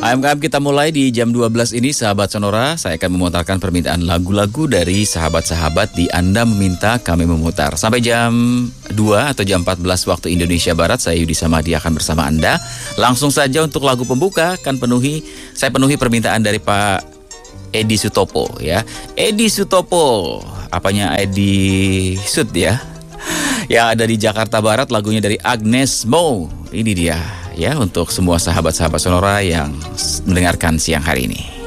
AMKM kita mulai di jam 12 ini, sahabat Sonora. Saya akan memutarkan permintaan lagu-lagu dari sahabat-sahabat di Anda Meminta Kami Memutar. Sampai jam 2 atau jam 14 waktu Indonesia Barat, saya Yudi Samadi akan bersama Anda. Langsung saja untuk lagu pembuka, saya penuhi permintaan dari Pak Edi Sutopo ya. Edi Sutopo, apanya Edi Sut ya? Yang ada di Jakarta Barat, lagunya dari Agnes Mo. Ini dia ya untuk semua sahabat-sahabat Sonora yang mendengarkan siang hari ini.